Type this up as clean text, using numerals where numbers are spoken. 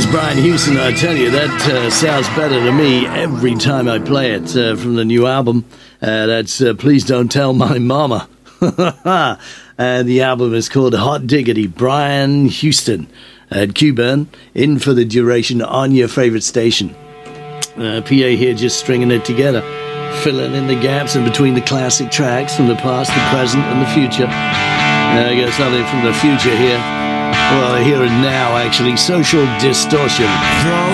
Brian Houston. I tell you, that sounds better to me every time I play it from the new album. That's Please Don't Tell My Mama. And the album is called Hot Diggity. Brian Houston at Q-Burn, in for the duration on your favorite station. PA here just stringing it together, filling in the gaps in between the classic tracks from the past, the present, and the future. I got something from the future here. Well, here and now, actually. Social Distortion. Throw